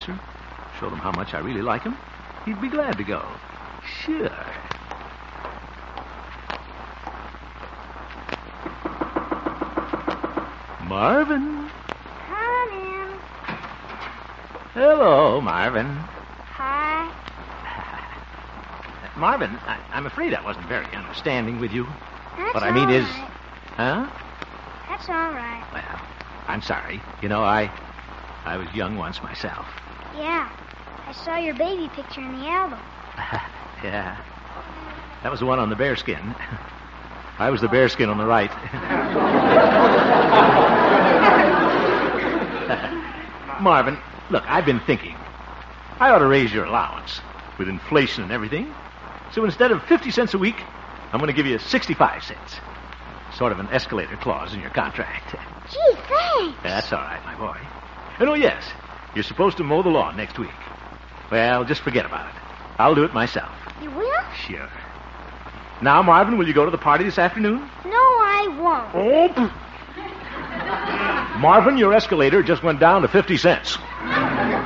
Showed him how much I really like him. He'd be glad to go. Sure. Marvin. Come in. Hello, Marvin. Hi. Marvin, I'm afraid I wasn't very understanding with you. That's What I mean is... right. Huh? That's all right. Well, I'm sorry. You know, I was young once myself. Yeah. I saw your baby picture in the album. Yeah. That was the one on the bearskin. I was the bearskin on the right. Marvin, look, I've been thinking. I ought to raise your allowance with inflation and everything. So instead of 50 cents a week, I'm going to give you 65 cents. Sort of an escalator clause in your contract. Gee, thanks. That's all right, my boy. And oh, yes, you're supposed to mow the lawn next week. Well, just forget about it. I'll do it myself. You will? Sure. Now, Marvin, will you go to the party this afternoon? No, I won't. Oh. Marvin, your escalator just went down to 50 cents.